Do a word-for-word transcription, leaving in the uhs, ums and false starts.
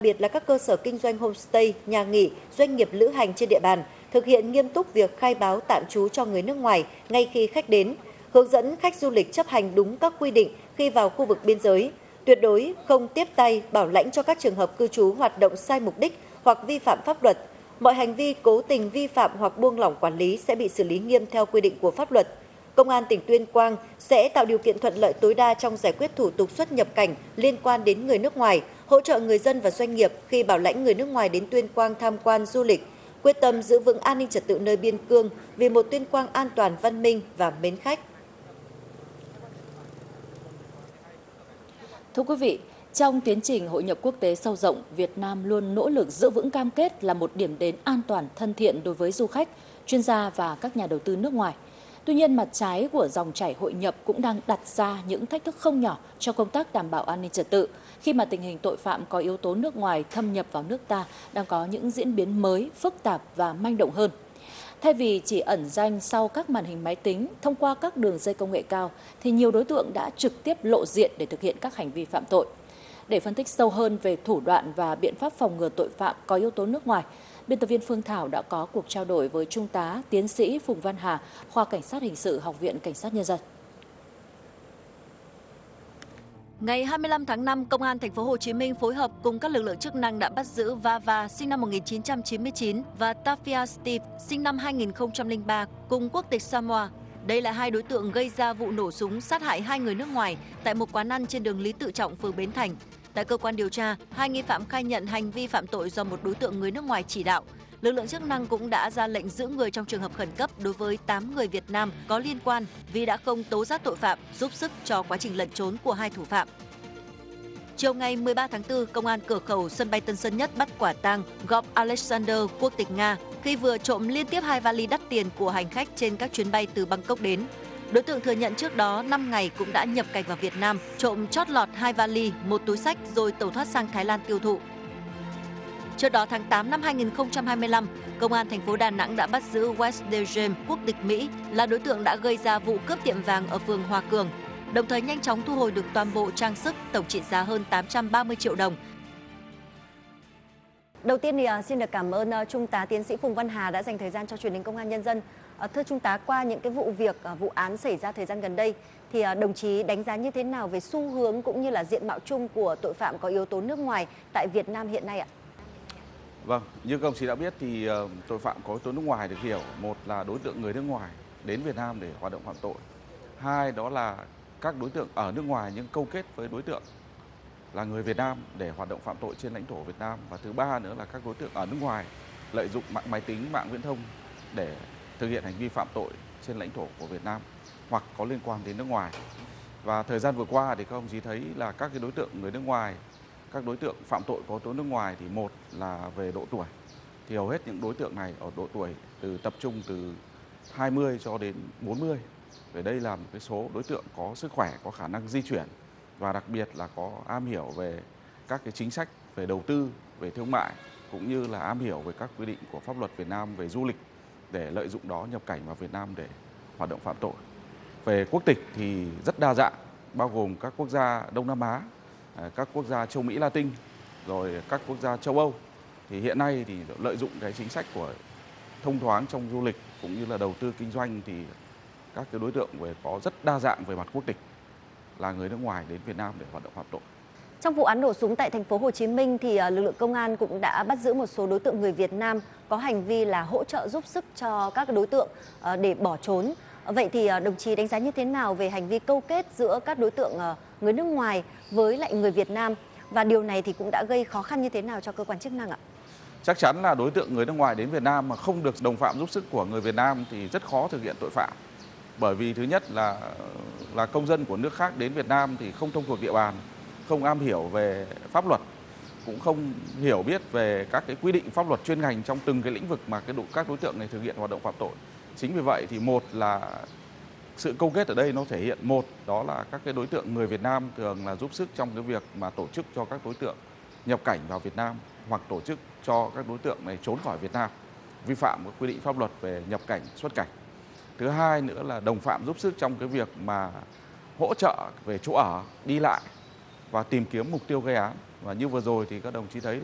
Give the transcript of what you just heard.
biệt là các cơ sở kinh doanh homestay, nhà nghỉ, doanh nghiệp lữ hành trên địa bàn, thực hiện nghiêm túc việc khai báo tạm trú cho người nước ngoài ngay khi khách đến, hướng dẫn khách du lịch chấp hành đúng các quy định khi vào khu vực biên giới, tuyệt đối không tiếp tay bảo lãnh cho các trường hợp cư trú hoạt động sai mục đích hoặc vi phạm pháp luật. Mọi hành vi cố tình vi phạm hoặc buông lỏng quản lý sẽ bị xử lý nghiêm theo quy định của pháp luật. Công an tỉnh Tuyên Quang sẽ tạo điều kiện thuận lợi tối đa trong giải quyết thủ tục xuất nhập cảnh liên quan đến người nước ngoài, hỗ trợ người dân và doanh nghiệp khi bảo lãnh người nước ngoài đến Tuyên Quang tham quan du lịch, quyết tâm giữ vững an ninh trật tự nơi biên cương vì một Tuyên Quang an toàn, văn minh và mến khách. Thưa quý vị, trong tiến trình hội nhập quốc tế sâu rộng, Việt Nam luôn nỗ lực giữ vững cam kết là một điểm đến an toàn, thân thiện đối với du khách, chuyên gia và các nhà đầu tư nước ngoài. Tuy nhiên, mặt trái của dòng chảy hội nhập cũng đang đặt ra những thách thức không nhỏ cho công tác đảm bảo an ninh trật tự, khi mà tình hình tội phạm có yếu tố nước ngoài thâm nhập vào nước ta đang có những diễn biến mới, phức tạp và manh động hơn. Thay vì chỉ ẩn danh sau các màn hình máy tính, thông qua các đường dây công nghệ cao, thì nhiều đối tượng đã trực tiếp lộ diện để thực hiện các hành vi phạm tội. Để phân tích sâu hơn về thủ đoạn và biện pháp phòng ngừa tội phạm có yếu tố nước ngoài, biên tập viên Phương Thảo đã có cuộc trao đổi với Trung tá Tiến sĩ Phùng Văn Hà, khoa Cảnh sát Hình sự, Học viện Cảnh sát Nhân dân. Ngày hai mươi lăm tháng năm, Công an thành phố Hồ Chí Minh phối hợp cùng các lực lượng chức năng đã bắt giữ Vava sinh năm một nghìn chín trăm chín mươi chín và Tafia Steve sinh năm hai nghìn không trăm lẻ ba cùng quốc tịch Samoa. Đây là hai đối tượng gây ra vụ nổ súng sát hại hai người nước ngoài tại một quán ăn trên đường Lý Tự Trọng, phường Bến Thành. Tại cơ quan điều tra, hai nghi phạm khai nhận hành vi phạm tội do một đối tượng người nước ngoài chỉ đạo. Lực lượng chức năng cũng đã ra lệnh giữ người trong trường hợp khẩn cấp đối với tám người Việt Nam có liên quan vì đã không tố giác tội phạm, giúp sức cho quá trình lẩn trốn của hai thủ phạm. Chiều ngày mười ba tháng tư, Công an cửa khẩu sân bay Tân Sơn Nhất bắt quả tang Gop Alexander, quốc tịch Nga, khi vừa trộm liên tiếp hai vali đắt tiền của hành khách trên các chuyến bay từ Bangkok đến. Đối tượng thừa nhận trước đó năm ngày cũng đã nhập cảnh vào Việt Nam, trộm chót lọt hai vali, một túi xách rồi tẩu thoát sang Thái Lan tiêu thụ. Trước đó tháng tám năm hai nghìn không trăm hai mươi lăm, Công an thành phố Đà Nẵng đã bắt giữ Wes DeJames, quốc tịch Mỹ, là đối tượng đã gây ra vụ cướp tiệm vàng ở phường Hòa Cường, đồng thời nhanh chóng thu hồi được toàn bộ trang sức tổng trị giá hơn tám trăm ba mươi triệu đồng. Đầu tiên thì uh, xin được cảm ơn uh, Trung tá Tiến sĩ Phùng Văn Hà đã dành thời gian cho truyền hình Công an Nhân dân. Uh, thưa Trung tá, qua những cái vụ việc, uh, vụ án xảy ra thời gian gần đây, thì uh, đồng chí đánh giá như thế nào về xu hướng cũng như là diện mạo chung của tội phạm có yếu tố nước ngoài tại Việt Nam hiện nay ạ? Vâng, như các đồng chí đã biết thì uh, tội phạm có yếu tố nước ngoài được hiểu, một là đối tượng người nước ngoài đến Việt Nam để hoạt động phạm tội, hai đó là các đối tượng ở nước ngoài nhưng câu kết với đối tượng là người Việt Nam để hoạt động phạm tội trên lãnh thổ Việt Nam, và thứ ba nữa là các đối tượng ở nước ngoài lợi dụng mạng máy tính, mạng viễn thông để thực hiện hành vi phạm tội trên lãnh thổ của Việt Nam hoặc có liên quan đến nước ngoài. Và thời gian vừa qua thì các đồng chí thấy là các cái đối tượng người nước ngoài, các đối tượng phạm tội có yếu tố nước ngoài thì một là về độ tuổi, thì hầu hết những đối tượng này ở độ tuổi từ tập trung từ hai mươi cho đến bốn mươi. Về đây là một cái số đối tượng có sức khỏe, có khả năng di chuyển và đặc biệt là có am hiểu về các cái chính sách về đầu tư, về thương mại, cũng như là am hiểu về các quy định của pháp luật Việt Nam về du lịch để lợi dụng đó nhập cảnh vào Việt Nam để hoạt động phạm tội. Về quốc tịch thì rất đa dạng, bao gồm các quốc gia Đông Nam Á, các quốc gia châu Mỹ Latin, rồi các quốc gia châu Âu. Thì hiện nay thì lợi dụng cái chính sách của thông thoáng trong du lịch cũng như là đầu tư kinh doanh thì các cái đối tượng về có rất đa dạng về mặt quốc tịch là người nước ngoài đến Việt Nam để hoạt động phạm tội. Trong vụ án nổ súng tại thành phố Hồ Chí Minh thì lực lượng công an cũng đã bắt giữ một số đối tượng người Việt Nam có hành vi là hỗ trợ giúp sức cho các đối tượng để bỏ trốn. Vậy thì đồng chí đánh giá như thế nào về hành vi câu kết giữa các đối tượng người nước ngoài với lại người Việt Nam, và điều này thì cũng đã gây khó khăn như thế nào cho cơ quan chức năng ạ? Chắc chắn là đối tượng người nước ngoài đến Việt Nam mà không được đồng phạm giúp sức của người Việt Nam thì rất khó thực hiện tội phạm. Bởi vì thứ nhất là là công dân của nước khác đến Việt Nam thì không thông thuộc địa bàn, không am hiểu về pháp luật, cũng không hiểu biết về các cái quy định pháp luật chuyên ngành trong từng cái lĩnh vực mà cái các đối tượng này thực hiện hoạt động phạm tội. Chính vì vậy thì một là sự câu kết ở đây nó thể hiện, một đó là các cái đối tượng người Việt Nam thường là giúp sức trong cái việc mà tổ chức cho các đối tượng nhập cảnh vào Việt Nam hoặc tổ chức cho các đối tượng này trốn khỏi Việt Nam, vi phạm các quy định pháp luật về nhập cảnh, xuất cảnh. Thứ hai nữa là đồng phạm giúp sức trong cái việc mà hỗ trợ về chỗ ở, đi lại và tìm kiếm mục tiêu gây án. Và như vừa rồi thì các đồng chí thấy